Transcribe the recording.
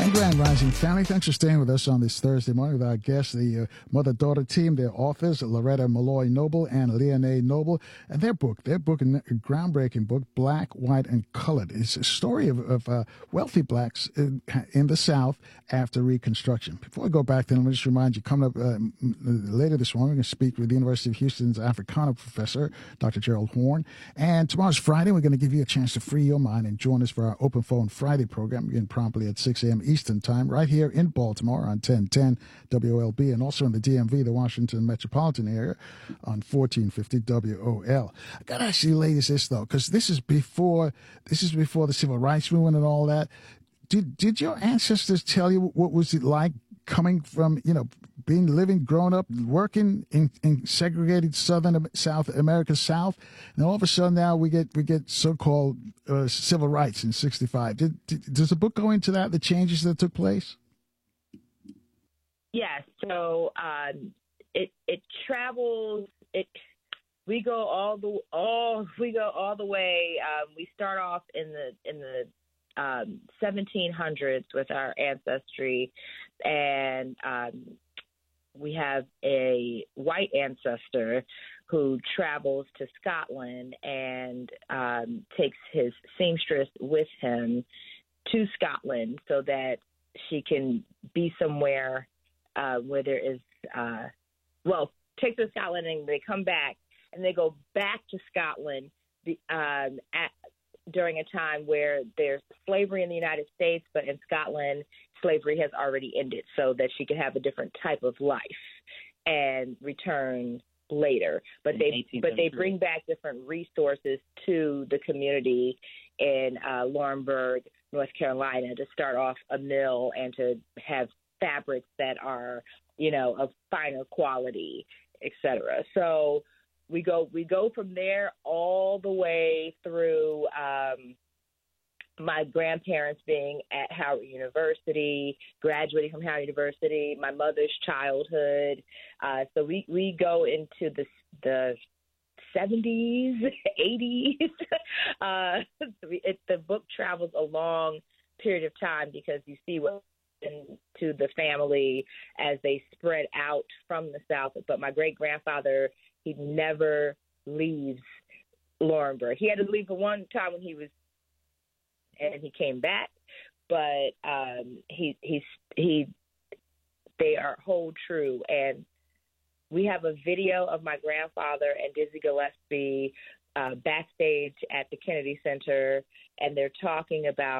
Grand Rising family, thanks for staying with us on this Thursday morning with our guests, the mother-daughter team, their authors, Loretta Malloy Noble and Leonie Noble, and their book, a groundbreaking book, Black, White, and Colored. It's a story of wealthy blacks in the South after Reconstruction. Before I go back then, let me just remind you, coming up later this morning, we're going to speak with the University of Houston's Africana professor, Dr. Gerald Horne, and tomorrow's Friday, we're going to give you a chance to free your mind and join us for our Open Phone Friday program, again promptly at 6 a.m. Eastern Time, right here in Baltimore on 1010 WOLB, and also in the DMV, the Washington metropolitan area, on 1450 WOL. I got to ask you ladies this, though, because this is before the Civil Rights Movement and all that. Did your ancestors tell you what was it like coming from, growing up, working in segregated South America South, and all of a sudden now we get so-called civil rights in '65? Does the book go into that, the changes that took place? Yes. So it travels. We go all the way. We start off in the 1700s with our ancestry, and we have a white ancestor who travels to Scotland and takes his seamstress with him to Scotland so that she can be somewhere where there is, takes her to Scotland, and they come back, and they go back to Scotland during a time where there's slavery in the United States, but in Scotland, slavery has already ended, so that she could have a different type of life and return later. But they bring back different resources to the community in Laurinburg, North Carolina, to start off a mill and to have fabrics that are, of finer quality, et cetera. So we go from there all the way through my grandparents being at Howard University, graduating from Howard University, my mother's childhood. So we go into the 70s, 80s. The book travels a long period of time because you see what happened to the family as they spread out from the South. But my great-grandfather, he never leaves Laurinburg. He had to leave for one time when he came back, but they hold true. And we have a video of my grandfather and Dizzy Gillespie backstage at the Kennedy Center, and they're talking about